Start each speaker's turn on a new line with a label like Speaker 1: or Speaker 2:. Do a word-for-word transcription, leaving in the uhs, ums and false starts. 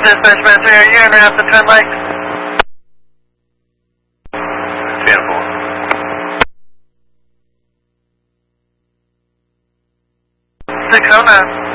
Speaker 1: Dispatch Master, are you en route to Twin Lakes? ten four. six oh nine.